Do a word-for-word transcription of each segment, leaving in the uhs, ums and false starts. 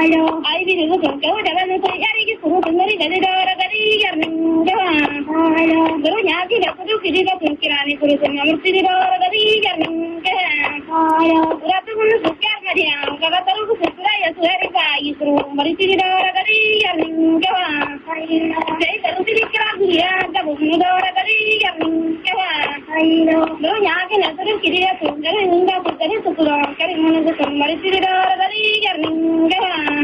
Ai bi nu ko ko daga nu ko yari ki suru tungari gadi dara gadi yarninga guru nyaki da kudu kidi da tunkirani guru sunna murti dara gadi yarninga uratu kun sukyar mariya kaga taru ku sura ya suari ka isru mariti dara gadi yarninga dai taru kidi kira duriya da bunu dara gadi yarninga guru nyaki na taru kidi da tunkari ninga kutani sukura kari munu ku mariti dara gadi yarninga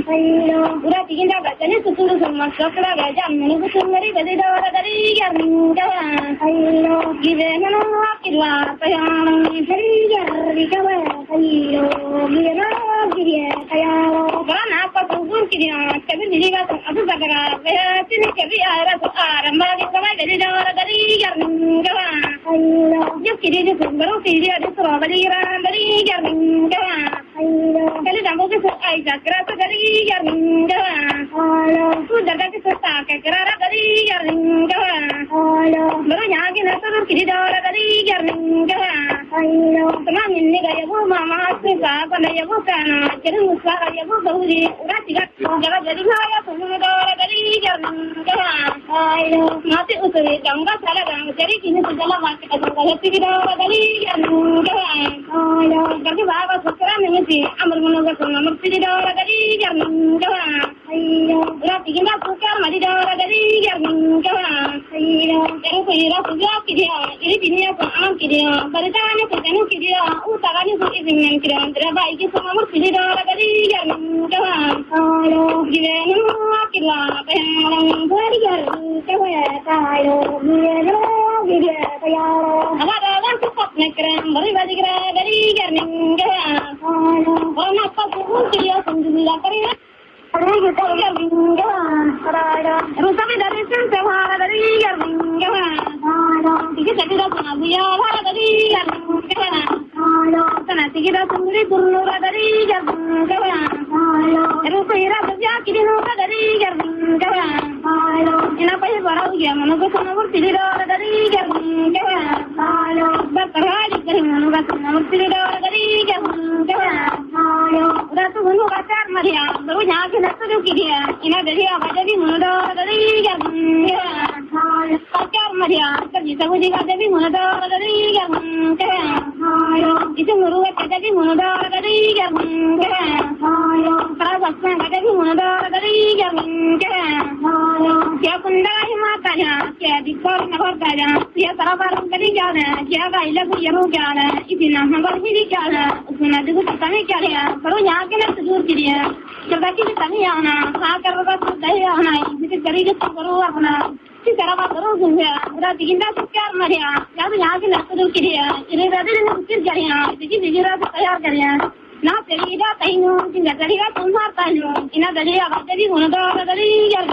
Ura tiginda bacane suturu sama sokra gaja menu kusumari gadi dara gadi yarninga ayyo givena no akirwa payam hari yarri kawa ayyo givena giriye kayalo bana apa tugur kiriya tabi diriga adu bagara kaya tini kabi ara to aramba di sama gadi dara gadi yarninga ayyo yo kiri di sumbaru kiri adu sorabali rambali yarninga ayyo kali dambo ke ai jakra to gadi yarninga ayyo tu daga ke sota ke karara gadi yarninga ayyo baru nyagi na to kiri dara gadi yarninga ayyo tamam inni ga yabu mama asika kana yabu kana kiri musla ga yabu bahuri ura tiga jaga gadi na ya tu dara gadi yarninga ayyo mati usuri danga sala danga jari kini sujala mati ka danga kiri dara gadi yarninga ayyo gadi baba sukra nimiti amar munaga sunna murti dara gadi yarninga ayyo ura tiga sukar madi dara gadi yarninga ayyo jari ko ira suja kiriya iri biniya ko am kiriya baritane ko janu kiriya u tagani ko izin kiriya dra bai ki sama murti dara gadi yarninga ayyo givenu akila pehalang bari yarninga ayyo givenu givya ayyo amara lan ko nekran bari badi gra gadi yarninga ayyo ona pa ko kiriya sundula kariya Ari kita yarninga ayyo rusabe dari sen sewara dari yarninga ayyo tigi sakira sana buya wara dari yarninga ayyo sana tigi da sunduri burnura dari yarninga ayyo rusa ira bya kidino dari yarninga ayyo ina pai bara uya manogo sana bur tidira dari yarninga ayyo barkarali kari manogo sana bur tidira dari yarninga ayyo udah tu bunu kasar maria baru nyaki nasu kiriya ina dari abadi munodo dari yarninga ayyo kasar maria kerja sabu juga dari munodo dari yarninga ayyo itu muruga jadi munodo dari yarninga ayyo prasasna jadi munodo dari yarninga ayyo kia kunda himatanya kia dikor nagor kaya kia sarabarun kali jana kia gaila ku yaru jana itina hambar hiri jana usuna dugu tani kya baru nyaki na sudur kiriya जबकि तनी आना खा कर बस दही आना इसे करी जो करो अपना इसे करा बात करो सुनिए पूरा दिगिंदा सुक्यार मरिया या तो यहाँ के लड़के दूर किरिया इन्हें राधे ने कुछ करिया इसे दिगिरा से तैयार करिया ना तेरीरा तैनो जिंदा तेरीरा तुम मारता हो इन्हें दही आवाज़ भी होने दो दही यार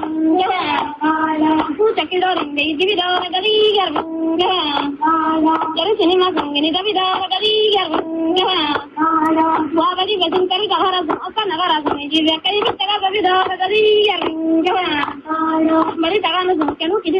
तू चक्कीदार इंदे इसी भी दार दही यार जरूर सिनेमा संगीत दही दार दही यार वाबदी वजन करी कहारा अका नगारा सुने जी कई भी तगा दही दार दही यार बड़ी तगा न सुन के नु किसी